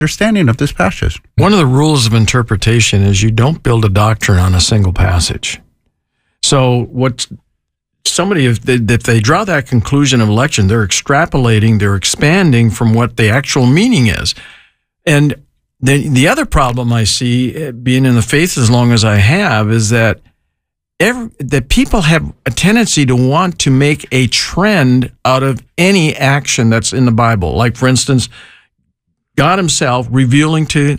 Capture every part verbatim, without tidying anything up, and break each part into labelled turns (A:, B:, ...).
A: understanding of this passage.
B: One of the rules of interpretation is you don't build a doctrine on a single passage. So what somebody, if they, if they draw that conclusion of election, they're extrapolating, they're expanding from what the actual meaning is. And the the other problem I see, being in the faith as long as I have, is that every, that people have a tendency to want to make a trend out of any action that's in the Bible. Like, for instance, God himself revealing to,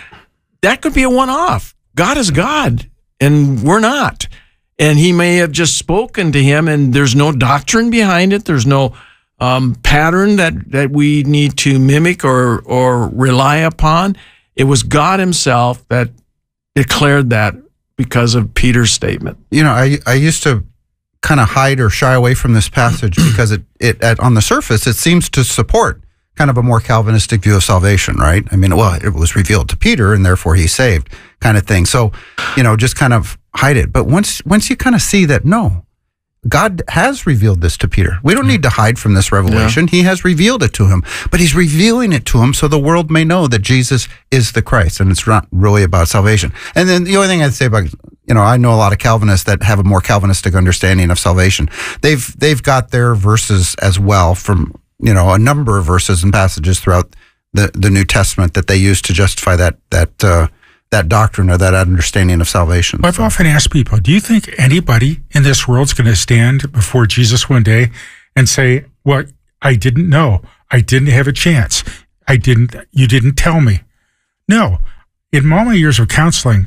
B: that could be a one-off. God is God, and we're not. And he may have just spoken to him, and there's no doctrine behind it. There's no um, pattern that, that we need to mimic or or rely upon. It was God himself that declared that because of Peter's statement.
A: You know, I I used to kind of hide or shy away from this passage because it, it at, on the surface, it seems to support kind of a more Calvinistic view of salvation, right? I mean, well, it was revealed to Peter and therefore he's saved kind of thing. So, you know, just kind of hide it. But once once you kind of see that, no, God has revealed this to Peter. We don't need to hide from this revelation. Yeah. He has revealed it to him, but he's revealing it to him so the world may know that Jesus is the Christ, and it's not really about salvation. And then the only thing I'd say about, you know, I know a lot of Calvinists that have a more Calvinistic understanding of salvation. They've they've got their verses as well from, you know, a number of verses and passages throughout the, the New Testament that they use to justify that that uh, that doctrine or that understanding of salvation.
C: I've
A: so.
C: often asked people, do you think anybody in this world is going to stand before Jesus one day and say, well, I didn't know. I didn't have a chance. I didn't, you didn't tell me. No. In all my years of counseling,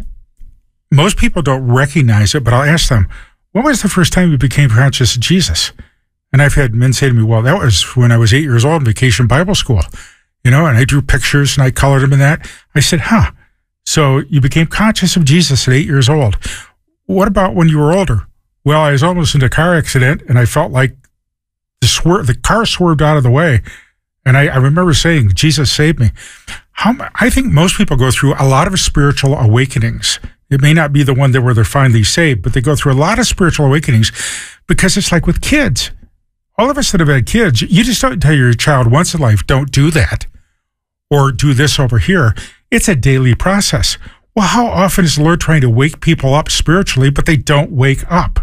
C: most people don't recognize it, but I'll ask them, when was the first time you became conscious of Jesus? And I've had men say to me, well, that was when I was eight years old in Vacation Bible School, you know, and I drew pictures and I colored them in that. I said, huh. So you became conscious of Jesus at eight years old. What about when you were older? Well, I was almost in a car accident, and I felt like the swer- the car swerved out of the way. And I, I remember saying, Jesus saved me. How, I think most people go through a lot of spiritual awakenings. It may not be the one that where they're finally saved, but they go through a lot of spiritual awakenings because it's like with kids. All of us that have had kids, you just don't tell your child once in life, don't do that or do this over here. It's a daily process. Well, how often is the Lord trying to wake people up spiritually, but they don't wake up?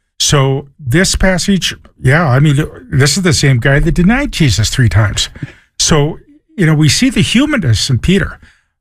C: So this passage, yeah, I mean, this is the same guy that denied Jesus three times. So, you know, we see the humanness in Peter.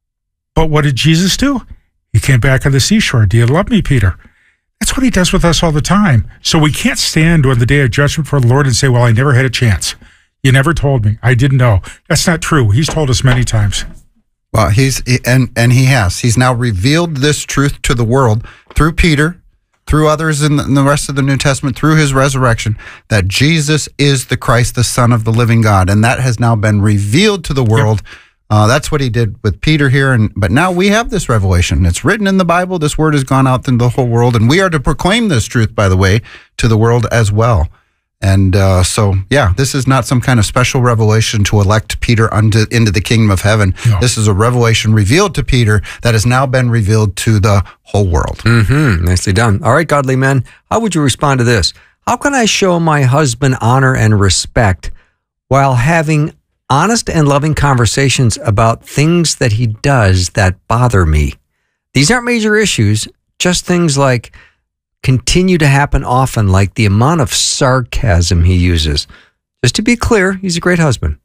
C: But what did Jesus do? He came back on the seashore. Do you love me, Peter? That's what he does with us all the time. So we can't stand on the day of judgment for the Lord and say, well, I never had a chance. You never told me. I didn't know. That's not true. He's told us many times.
A: Well, he's, and, and he has. He's now revealed this truth to the world through Peter, through others in the, in the rest of the New Testament, through his resurrection, that Jesus is the Christ, the Son of the living God. And that has now been revealed to the world. Yep. Uh, that's what he did with Peter here. And but now we have this revelation. It's written in the Bible. This word has gone out into the whole world. And we are to proclaim this truth, by the way, to the world as well. And uh, so, yeah, this is not some kind of special revelation to elect Peter unto, into the kingdom of heaven. No. This is a revelation revealed to Peter that has now been revealed to the whole world.
D: Mm-hmm. Nicely done. All right, godly men, how would you respond to this? How can I show my husband honor and respect while having honest and loving conversations about things that he does that bother me? These aren't major issues, just things like continue to happen often, like the amount of sarcasm he uses. Just to be clear, he's a great husband.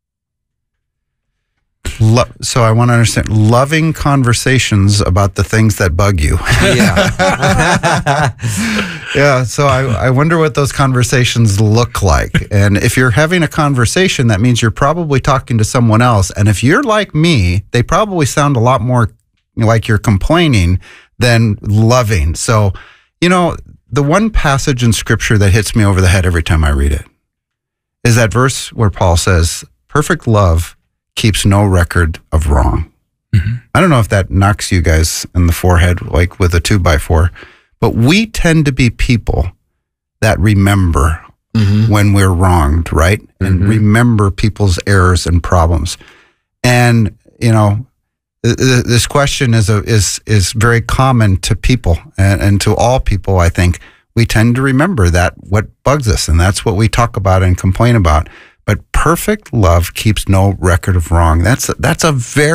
A: Lo- so I want to understand, loving conversations about the things that bug you.
D: Yeah.
A: Yeah, so I, I wonder what those conversations look like. And if you're having a conversation, that means you're probably talking to someone else. And if you're like me, they probably sound a lot more like you're complaining than loving. So, you know, the one passage in Scripture that hits me over the head every time I read it is that verse where Paul says, perfect love keeps no record of wrong. Mm-hmm. I don't know if that knocks you guys in the forehead like with a two by four, but we tend to be people that remember mm-hmm. when we're wronged, right? Mm-hmm. And remember people's errors and problems. And, you know, this question is a, is is very common to people and, and to all people. I think we tend to remember that what bugs us, and that's what we talk about and complain about. but perfect love keeps no record of wrong. That's a, that's a very